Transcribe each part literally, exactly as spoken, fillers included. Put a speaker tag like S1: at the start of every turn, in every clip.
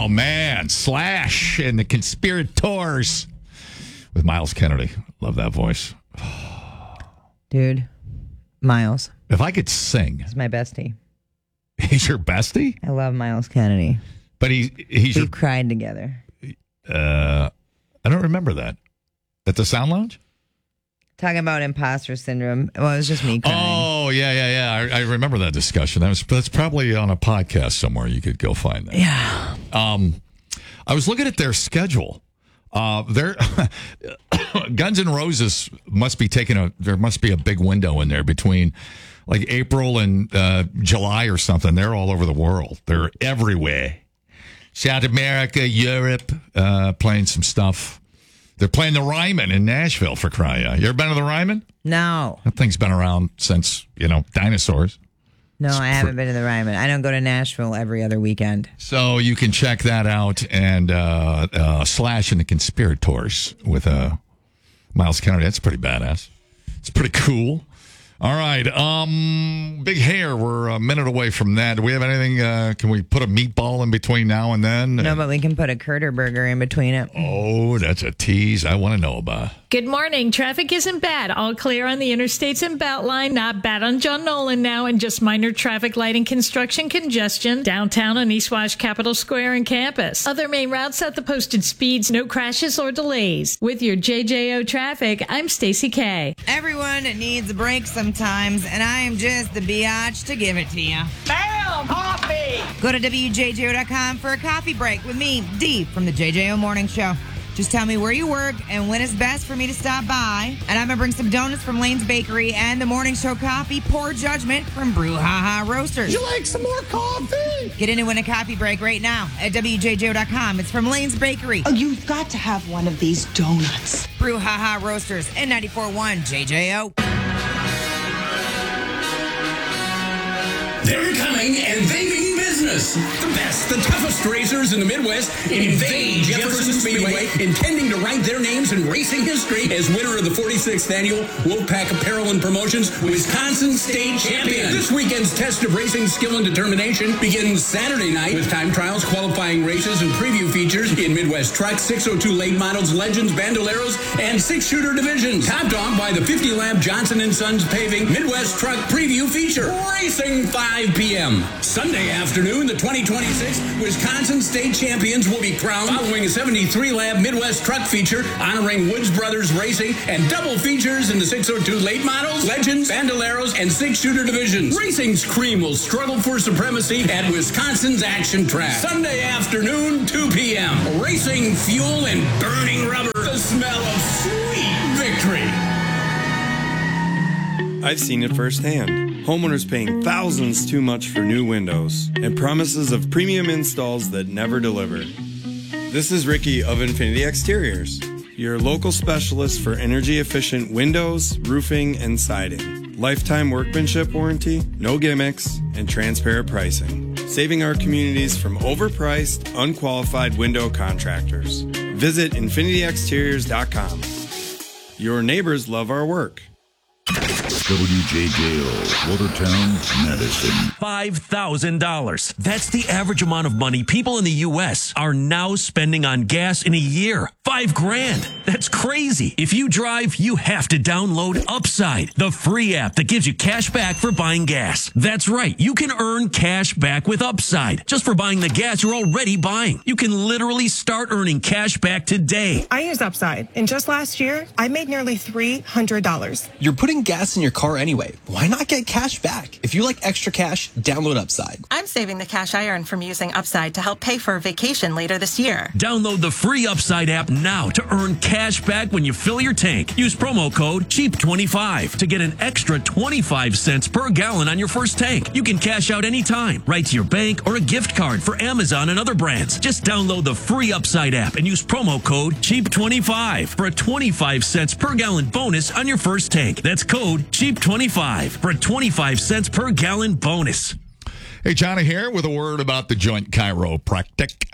S1: Oh, man. Slash and the Conspirators with Miles Kennedy. Love that voice.
S2: Dude, Miles.
S1: If I could sing.
S2: He's my bestie.
S1: He's your bestie?
S2: I love Miles Kennedy.
S1: But he, he's
S2: We've
S1: your...
S2: cried together.
S1: Uh, I don't remember that. At the Sound Lounge?
S2: Talking about imposter syndrome. Well, it was just me crying.
S1: Oh, yeah, yeah, yeah. I, I remember that discussion. That was That's probably on a podcast somewhere. You could go find that.
S2: Yeah.
S1: Um, I was looking at their schedule. Uh, there, Guns N' Roses must be taking a. There must be a big window in there between, like April and uh, July or something. They're all over the world. They're everywhere. South America, Europe, uh, playing some stuff. They're playing the Ryman in Nashville, for crying out. You ever been to the Ryman?
S2: No.
S1: That thing's been around since, you know, dinosaurs.
S2: No,
S1: It's
S2: I haven't
S1: pr-
S2: been to the Ryman. I don't go to Nashville every other weekend.
S1: So you can check that out. And uh, uh, Slash and the Conspirators with uh, Miles Kennedy. That's pretty badass. It's pretty cool. All right. Um, big hair. We're a minute away from that. Do we have anything? Uh, can we put a meatball in between now and then?
S2: No, but we can put a Curter burger in between it.
S1: Oh, that's a tease I want to know about.
S3: Good morning. Traffic isn't bad. All clear on the interstates and Beltline. Not bad on John Nolan now, and just minor traffic light and construction congestion downtown on East Wash, Capitol Square, and campus. Other main routes at the posted speeds. No crashes or delays. With your J J O traffic, I'm Stacey K.
S2: Everyone needs a break sometimes, and I am just the biatch to give it to you.
S4: Bam! Coffee!
S2: Go to W J J O dot com for a coffee break with me, Dee, from the J J O Morning Show. Just tell me where you work and when it's best for me to stop by. And I'm going to bring some donuts from Lane's Bakery and the Morning Show coffee, Poor Judgment from Brew Ha Ha Roasters.
S4: You like some more coffee?
S2: Get in and win a coffee break right now at W J J O dot com. It's from Lane's Bakery.
S5: Oh, you've got to have one of these donuts.
S2: Brew Ha Ha Roasters and ninety-four point one J J O.
S6: They're coming and vaping business. The best, the toughest racers in the Midwest invade Jefferson Speedway, intending to write their names in racing history as winner of the forty-sixth annual Wolfpack Apparel and Promotions Wisconsin State Champion. This weekend's test of racing skill and determination begins Saturday night with time trials, qualifying races, and preview features in Midwest Truck, six oh two late models, Legends, Bandoleros, and six-shooter divisions. Topped off by the fifty lap Johnson and Sons Paving Midwest Truck preview feature. Racing five p.m. Sunday afternoon, the twenty twenty-six Wisconsin State Champions will be crowned following a seventy-three lap Midwest Truck feature honoring Woods Brothers Racing and double features in the six oh two late models, Legends, Bandoleros, and six-shooter divisions. Racing's cream will struggle for supremacy at Wisconsin's Action Track. Sunday afternoon, two p.m. Racing, fuel, and burning rubber. The smell of sweet victory.
S7: I've seen it firsthand. Homeowners paying thousands too much for new windows and promises of premium installs that never deliver. This is Ricky of Infinity Exteriors, your local specialist for energy-efficient windows, roofing, and siding. Lifetime workmanship warranty, no gimmicks, and transparent pricing. Saving our communities from overpriced, unqualified window contractors. Visit infinity exteriors dot com. Your neighbors love our work.
S8: W J J O, Watertown, Madison.
S9: five thousand dollars. That's the average amount of money people in the U S are now spending on gas in a year. Five grand. That's crazy. If you drive, you have to download Upside, the free app that gives you cash back for buying gas. That's right. You can earn cash back with Upside just for buying the gas you're already buying. You can literally start earning cash back today.
S10: I use Upside, and just last year, I made nearly three hundred dollars.
S11: You're putting gas in your car anyway. Why not get cash back? If you like extra cash, download Upside.
S12: I'm saving the cash I earn from using Upside to help pay for a vacation later this year.
S9: Download the free Upside app now to earn cash back when you fill your tank. Use promo code cheap twenty-five to get an extra twenty-five cents per gallon on your first tank. You can cash out anytime, right to your bank or a gift card for Amazon and other brands. Just download the free Upside app and use promo code cheap twenty-five for a twenty-five cents per gallon bonus on your first tank. That's code cheap twenty-five for a twenty-five cents per gallon bonus.
S1: Hey, Johnny here with a word about the Joint Chiropractic.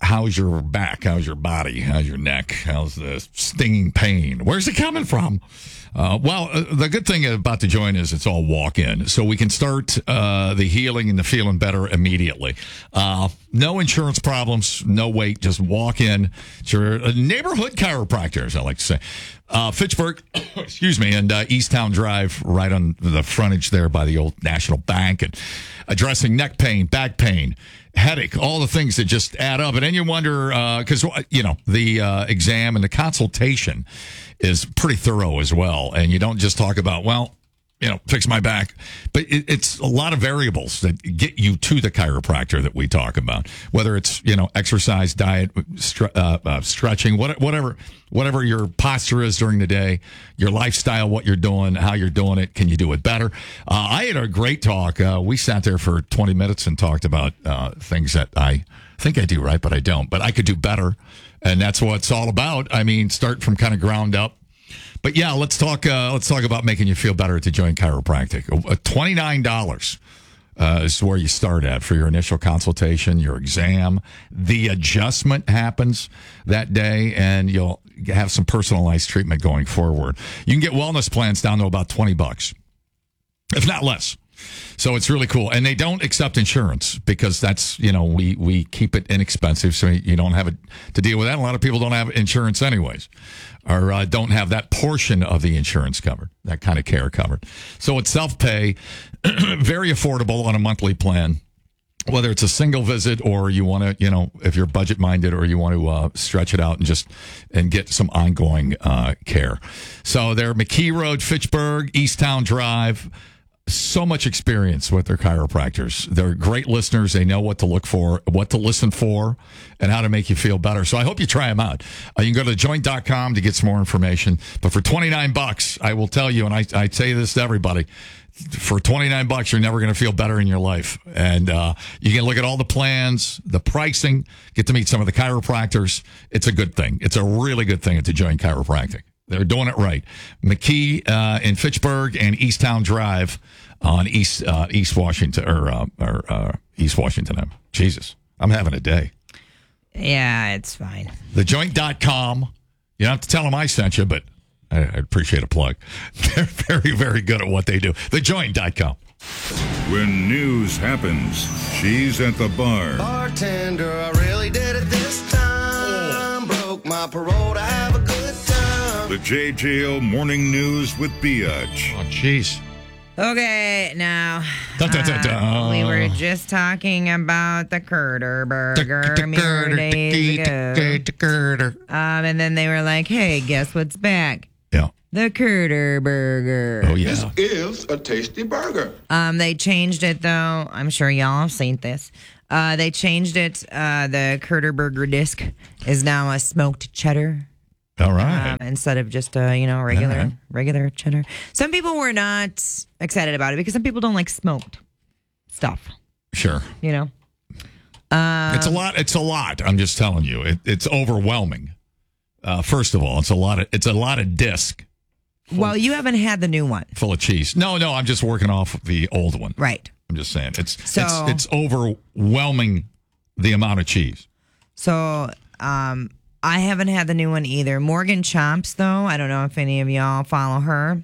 S1: how's your back? How's your body? How's your neck? How's the stinging pain? Where's it coming from? Uh, well, uh, the good thing about The Joint is it's all walk-in, so we can start uh, the healing and the feeling better immediately. Uh, no insurance problems, no wait, just walk in. It's your neighborhood chiropractor, as I like to say. Uh, Fitchburg, excuse me, and uh, Easttown Drive, right on the frontage there by the old National Bank, and addressing neck pain, back pain, headache, all the things that just add up. And then you wonder, because, uh, you know, the uh, exam and the consultation is pretty thorough as well. And you don't just talk about, well, you know, fix my back. But it, it's a lot of variables that get you to the chiropractor that we talk about, whether it's, you know, exercise, diet, stre- uh, uh, stretching, what, whatever, whatever your posture is during the day, your lifestyle, what you're doing, how you're doing it. Can you do it better? Uh, I had a great talk. Uh, we sat there for twenty minutes and talked about uh, things that I think I do right, but I don't, but I could do better. And that's what it's all about. I mean, start from kind of ground up. But yeah, let's talk. Uh, let's talk about making you feel better at The Joint Chiropractic. Uh, Twenty-nine dollars uh, is where you start at for your initial consultation, your exam. The adjustment happens that day, and you'll have some personalized treatment going forward. You can get wellness plans down to about twenty bucks, if not less. So it's really cool. And they don't accept insurance because that's, you know, we, we keep it inexpensive so you don't have it to deal with that. A lot of people don't have insurance anyways, or uh, don't have that portion of the insurance covered, that kind of care covered. So it's self-pay, very affordable on a monthly plan, whether it's a single visit or you want to, you know, if you're budget minded or you want to uh, stretch it out and just and get some ongoing uh, care. So they're McKee Road, Fitchburg, Easttown Drive. So much experience with their chiropractors. They're great listeners. They know what to look for, what to listen for, and how to make you feel better. So I hope you try them out. Uh, you can go to the joint dot com to get some more information. But for twenty-nine bucks, I will tell you, and I, I say this to everybody, for twenty-nine bucks, you're never going to feel better in your life. And uh, you can look at all the plans, the pricing, get to meet some of the chiropractors. It's a good thing. It's a really good thing at The Joint Chiropractic. They're doing it right. McKee uh, in Fitchburg and Easttown Drive on East uh, East Washington or, uh, or uh, East Washington. Jesus, I'm having a day.
S2: Yeah, it's fine.
S1: the joint dot com. You don't have to tell them I sent you, but I, I appreciate a plug. They're very, very good at what they do. the joint dot com.
S8: When news happens, she's at the bar.
S4: Bartender, I really did it this time. Broke my parole to have a good time.
S8: The J J O Morning News with Biatch.
S1: Oh, jeez.
S2: Okay, now,
S1: Da, da, da, da.
S2: Uh, we were just talking about the Curter Burger a mere days ago. Um, and then they were like, hey, guess what's back?
S1: Yeah.
S2: The Curter Burger.
S1: Oh, yeah.
S13: This is a tasty burger.
S2: Um, they changed it, though. I'm sure y'all have seen this. Uh, they changed it. Uh, the Curter Burger disc is now a smoked cheddar.
S1: All right.
S2: Um, instead of just a, you know, regular
S1: right.
S2: regular cheddar. Some people were not excited about it because some people don't like smoked stuff.
S1: Sure.
S2: You know? Um,
S1: It's a lot. It's a lot. I'm just telling you. It, it's overwhelming. Uh, first of all, it's a lot of it's a lot of disc.
S2: Well, you haven't had the new one.
S1: Full of cheese. No, no, I'm just working off the old one.
S2: Right.
S1: I'm just saying. It's
S2: So-
S1: it's it's overwhelming the amount of cheese.
S2: So, um, I haven't had the new one either. Morgan Chomps, though, I don't know if any of y'all follow her.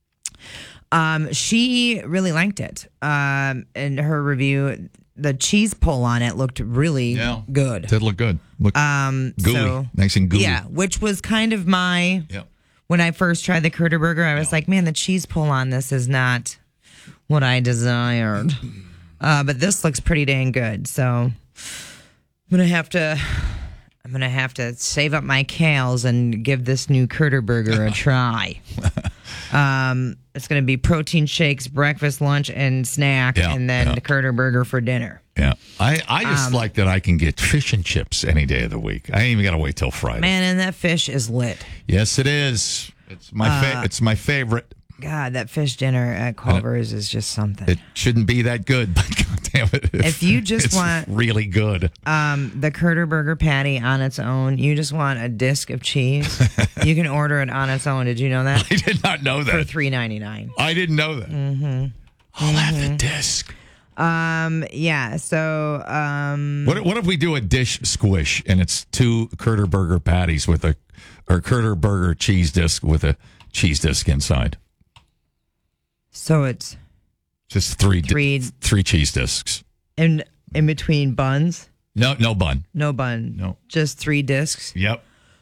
S2: Um, she really liked it. Um, in her review, the cheese pull on it looked really
S1: Yeah.
S2: good.
S1: Did look good. Look
S2: Um,
S1: gooey.
S2: so-
S1: Nice and gooey.
S2: Yeah, which was kind of my,
S1: Yeah.
S2: when I first tried the Curter Burger, I was
S1: Yeah.
S2: like, man, the cheese pull on this is not what I desired. Uh, but this looks pretty dang good. So I'm going to have to... I'm going to have to save up my cows and give this new Curter Burger a try. um, it's going to be protein shakes, breakfast, lunch, and snack,
S1: Yeah,
S2: and then
S1: yeah.
S2: the Curter Burger for dinner.
S1: Yeah. I, I just
S2: Um,
S1: like that I can get fish and chips any day of the week. I ain't even got to wait till Friday.
S2: Man, and that fish is lit.
S1: Yes, it is. It's my fa-
S2: Uh,
S1: it's my favorite.
S2: God, that fish dinner at Culver's is just something.
S1: It shouldn't be that good, but goddamn it.
S2: If you just
S1: it's
S2: want-
S1: really good.
S2: Um, the Curter Burger patty on its own, you just want a disc of cheese. You can order it on its own. Did you know that?
S1: I did not know
S2: For
S1: that.
S2: three ninety-nine.
S1: I didn't know that.
S2: Mm-hmm.
S1: I'll have the disc.
S2: Um, yeah. So, um,
S1: What what if we do a dish squish and it's two Kurter Burger patties with a or Kurter Burger cheese disc with a cheese disc inside?
S2: So it's
S1: just three
S2: three
S1: di- three cheese discs.
S2: in in between buns.
S1: No, no bun.
S2: No bun.
S1: No.
S2: Just three discs.
S1: Yep.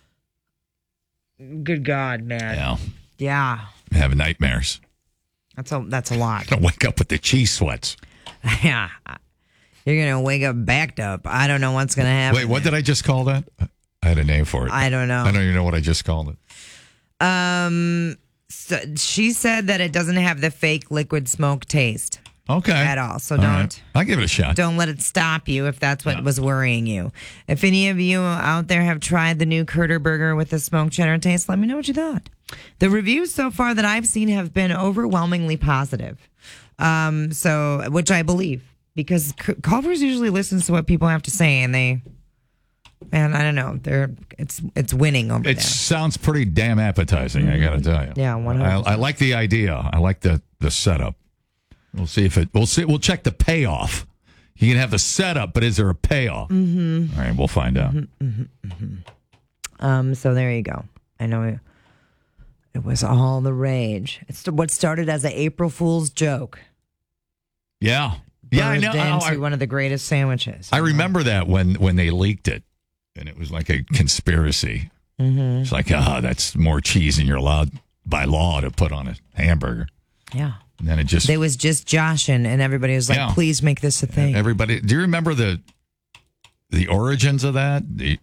S2: Good God, man.
S1: Yeah.
S2: Yeah.
S1: I have nightmares.
S2: That's a that's a lot.
S1: I wake up with the cheese sweats.
S2: Yeah. You're gonna wake up backed up. I don't know what's gonna happen.
S1: Wait, what did I just call that? I had a name for it.
S2: I don't know.
S1: I don't even know what I just called it.
S2: Um, so she said that it doesn't have the fake liquid smoke taste.
S1: Okay.
S2: At all. So
S1: All
S2: don't.
S1: right. I'll give it a shot.
S2: Don't let it stop you if that's what was worrying you. If any of you out there have tried the new Kurter Burger with the smoked cheddar taste, let me know what you thought. The reviews so far that I've seen have been overwhelmingly positive. Um, so, which I believe, because Culver's usually listens to what people have to say, and they, man, I don't know, they're it's it's winning over
S1: It
S2: there.
S1: sounds pretty damn appetizing, I got to tell you.
S2: Yeah, one hundred
S1: I,
S2: percent.
S1: I like the idea. I like the the setup. We'll see if it. We'll see. We'll check the payoff. You can have the setup, but is there a payoff?
S2: Mm-hmm.
S1: All right, we'll find out.
S2: Mm-hmm, mm-hmm. Um. So there you go. I know it, it was all the rage. It's what started as an April Fool's joke.
S1: Yeah, yeah, I know.
S2: Birthed
S1: Oh,
S2: into
S1: I,
S2: one of the greatest sandwiches.
S1: I remember that when when they leaked it, and it was like a conspiracy.
S2: Mm-hmm.
S1: It's like, ah, that's more cheese than you're allowed by law to put on a hamburger.
S2: Yeah.
S1: And then it just
S2: They was just joshing, and everybody was like,
S1: Yeah.
S2: "Please make this a thing."
S1: everybody. Do you remember the the origins of that? The,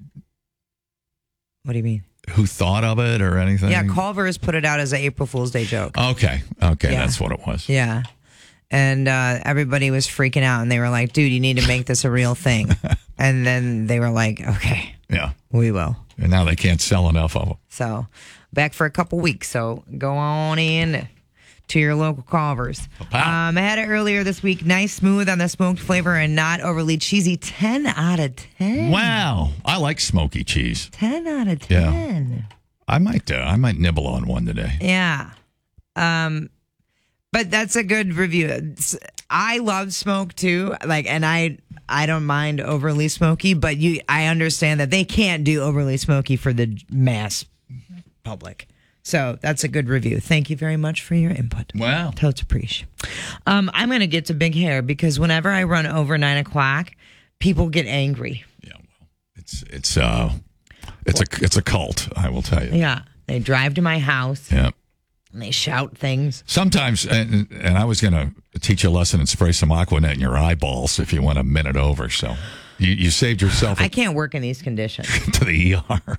S2: What do you mean?
S1: who thought of it or anything?
S2: Yeah, Culver's put it out as an April Fool's Day joke.
S1: Okay, okay,
S2: Yeah.
S1: that's what it was.
S2: Yeah. And uh, everybody was freaking out, and they were like, "Dude, you need to make this a real thing." And then they were like, "Okay,
S1: Yeah,
S2: we will."
S1: and now they can't sell enough of them.
S2: So back for a couple weeks. So go on in to your local Culver's. Um, I had it earlier this week. Nice, smooth on the smoked flavor and not overly cheesy. ten out of ten.
S1: Wow, I like smoky cheese.
S2: ten out of
S1: Yeah.
S2: ten.
S1: I might, uh, I might nibble on one today.
S2: Yeah. Um, but that's a good review. It's- I love smoke too. Like, and I, I don't mind overly smoky, but you, I understand that they can't do overly smoky for the mass public. So that's a good review. Thank you very much for your input.
S1: Wow.
S2: Totes appreciate. Um, I'm going to get to big hair because whenever I run over nine o'clock, people get angry.
S1: It's it's uh, it's a it's a cult. I will tell you.
S2: Yeah. They drive to my house
S1: Yeah.
S2: and they shout things.
S1: Sometimes, and, and I was going to teach you a lesson and spray some Aquanet in your eyeballs if you went a minute over. So you, you saved yourself
S2: I can't work in these conditions.
S1: to the E R.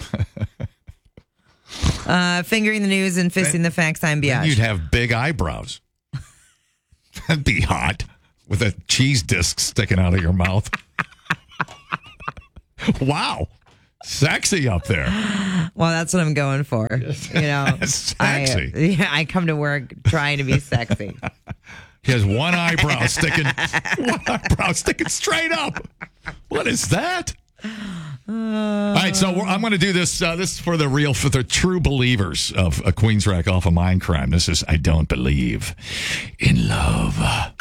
S2: Uh, fingering the news and fisting the facts. I'm
S1: Then
S2: Biatch.
S1: you'd have big eyebrows. That'd be hot with a cheese disc sticking out of your mouth. Wow. Sexy up there.
S2: Well, that's what I'm going for. You know,
S1: Sexy.
S2: I, yeah, I come to work trying to be sexy.
S1: He has one eyebrow sticking one eyebrow sticking straight up. What is that?
S2: Uh,
S1: All right, so we're, I'm going to do this. Uh, this is for the real, for the true believers of a Queensrÿche off of Mindcrime. This is I Don't Believe in Love.